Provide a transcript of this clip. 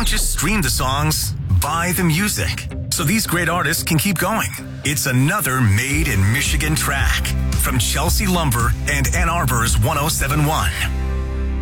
just stream the songs, buy the music. So these great artists can keep going. It's another Made in Michigan track from Chelsea Lumber and Ann Arbor's 1071.